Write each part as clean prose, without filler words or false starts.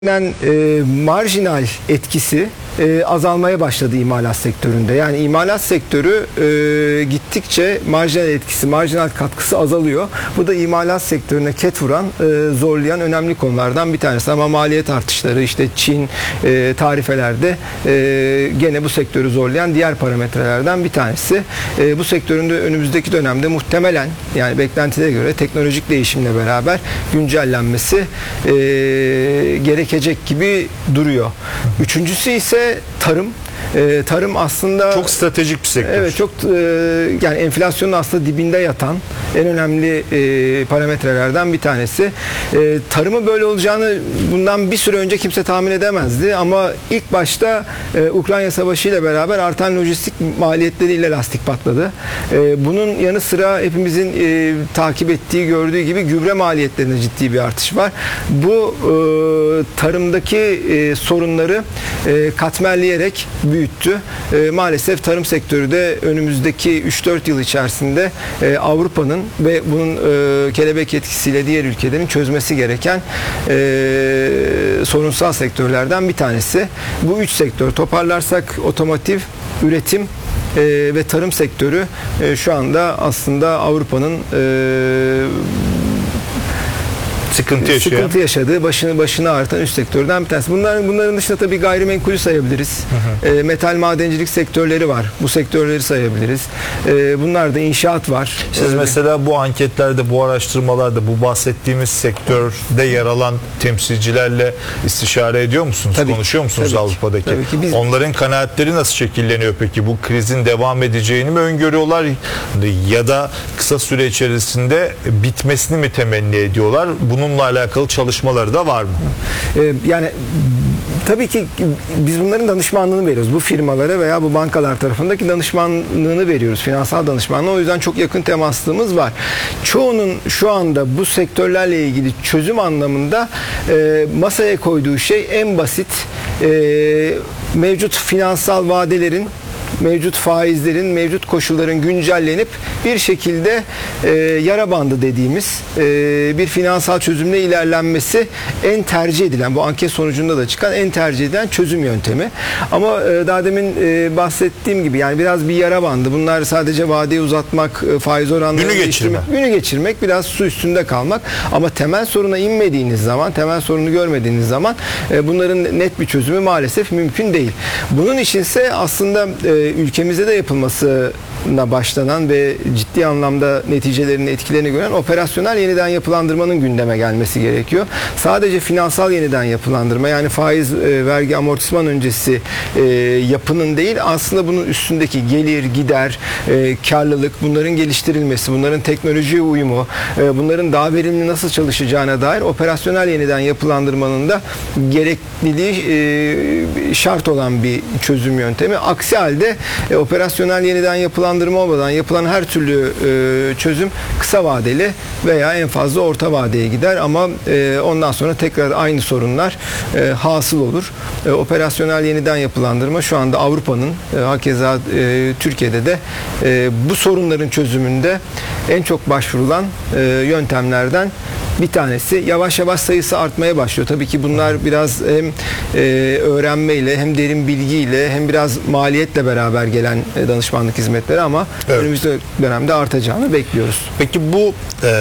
Marjinal etkisi azalmaya başladı imalat sektöründe. Yani imalat sektörü gittikçe marjinal etkisi, marjinal katkısı azalıyor. Bu da imalat sektörüne ket vuran, zorlayan önemli konulardan bir tanesi. Ama maliyet artışları, işte Çin tarifelerde gene bu sektörü zorlayan diğer parametrelerden bir tanesi. Bu sektörün de önümüzdeki dönemde muhtemelen, yani beklentilere göre teknolojik değişimle beraber güncellenmesi gerekecek gibi duruyor. Üçüncüsü ise tarım. Tarım aslında çok stratejik bir sektör. Evet, çok yani enflasyonun aslında dibinde yatan en önemli parametrelerden bir tanesi. Tarımı böyle olacağını bundan bir süre önce kimse tahmin edemezdi ama ilk başta Ukrayna Savaşı ile beraber artan lojistik maliyetleriyle lastik patladı. Bunun yanı sıra hepimizin takip ettiği, gördüğü gibi gübre maliyetlerinde ciddi bir artış var. Bu tarımdaki sorunları katmerleyerek büyüttü. Maalesef tarım sektörü de önümüzdeki 3-4 yıl içerisinde Avrupa'nın ve bunun kelebek etkisiyle diğer ülkelerin çözmesi gereken sorunsal sektörlerden bir tanesi. Bu üç sektör toparlarsak otomotiv, üretim ve tarım sektörü şu anda aslında Avrupa'nın sıkıntı yaşadığı, başını ağrıtan üst sektörden bir tanesi. Bunların dışında tabii gayrimenkulü sayabiliriz. Metal madencilik sektörleri var. Bu sektörleri sayabiliriz. Bunlar da inşaat var. Siz mesela bu anketlerde, bu araştırmalarda, bu bahsettiğimiz sektörde yer alan temsilcilerle istişare ediyor musunuz? Tabii, konuşuyor musunuz Avrupa'daki? Tabii ki onların kanaatleri nasıl şekilleniyor peki? Bu krizin devam edeceğini mi öngörüyorlar ya da kısa süre içerisinde bitmesini mi temenni ediyorlar? Bununla alakalı çalışmaları da var mı? Yani tabii ki biz bunların danışmanlığını veriyoruz. Bu firmalara veya bu bankalar tarafındaki danışmanlığını veriyoruz. Finansal danışmanlığı. O yüzden çok yakın temaslığımız var. Çoğunun şu anda bu sektörlerle ilgili çözüm anlamında masaya koyduğu şey en basit, mevcut finansal vadelerin, mevcut faizlerin, mevcut koşulların güncellenip bir şekilde yara bandı dediğimiz bir finansal çözümle ilerlenmesi en tercih edilen, bu anket sonucunda da çıkan en tercih edilen çözüm yöntemi. Ama daha demin bahsettiğim gibi yani biraz bir yara bandı. Bunlar sadece vadeyi uzatmak, faiz oranlarını günü geçirmek, biraz su üstünde kalmak. Ama temel soruna inmediğiniz zaman, temel sorunu görmediğiniz zaman bunların net bir çözümü maalesef mümkün değil. Bunun içinse aslında ülkemizde de yapılmasına başlanan ve ciddi anlamda neticelerini, etkilerini gören operasyonel yeniden yapılandırmanın gündeme gelmesi gerekiyor. Sadece finansal yeniden yapılandırma, yani faiz, vergi, amortisman öncesi yapının değil, aslında bunun üstündeki gelir, gider, karlılık, bunların geliştirilmesi, bunların teknolojiye uyumu, bunların daha verimli nasıl çalışacağına dair operasyonel yeniden yapılandırmanın da gerekliliği şart olan bir çözüm yöntemi. Aksi halde operasyonel yeniden yapılandırma olmadan yapılan her türlü çözüm kısa vadeli veya en fazla orta vadeye gider ama ondan sonra tekrar aynı sorunlar hasıl olur. Operasyonel yeniden yapılandırma şu anda Avrupa'nın, hakeza Türkiye'de de bu sorunların çözümünde en çok başvurulan yöntemlerden bir tanesi. Yavaş yavaş sayısı artmaya başlıyor. Tabii ki bunlar biraz hem öğrenmeyle, hem derin bilgiyle, hem biraz maliyetle beraber gelen danışmanlık hizmetleri ama önümüzdeki dönemde artacağını bekliyoruz. Peki bu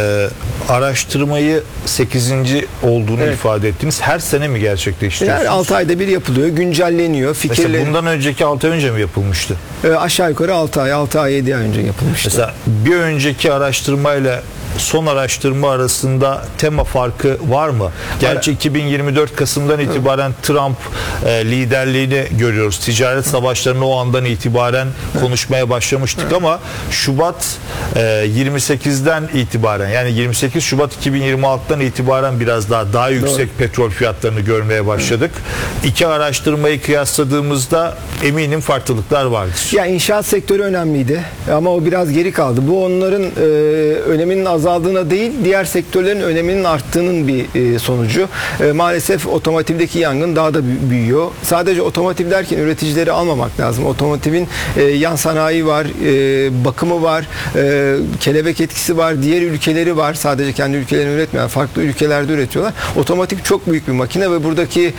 araştırmayı 8. olduğunu ifade ettiniz. Her sene mi gerçekleştiriyorsunuz? Yani 6 ayda bir yapılıyor, güncelleniyor. Mesela bundan önceki 6 ay önce mi yapılmıştı? Aşağı yukarı 6 ay 7 ay önce yapılmıştı. Mesela bir önceki araştırmayla son araştırma arasında tema farkı var mı? Gerçi 2024 Kasım'dan itibaren Trump liderliğini görüyoruz. Ticaret savaşlarını o andan itibaren konuşmaya başlamıştık ama Şubat 28'den itibaren, yani 28 Şubat 2026'dan itibaren biraz daha yüksek petrol fiyatlarını görmeye başladık. İki araştırmayı kıyasladığımızda eminim farklılıklar vardır. Ya inşaat sektörü önemliydi ama o biraz geri kaldı. Bu onların öneminin azaldığını azaldığına değil, diğer sektörlerin öneminin arttığının bir sonucu. Maalesef otomotivdeki yangın daha da büyüyor. Sadece otomotiv derken üreticileri almamak lazım. Otomotivin yan sanayi var, bakımı var, kelebek etkisi var, diğer ülkeleri var. Sadece kendi ülkelerini üretmeyen farklı ülkelerde üretiyorlar. Otomotiv çok büyük bir makine ve buradaki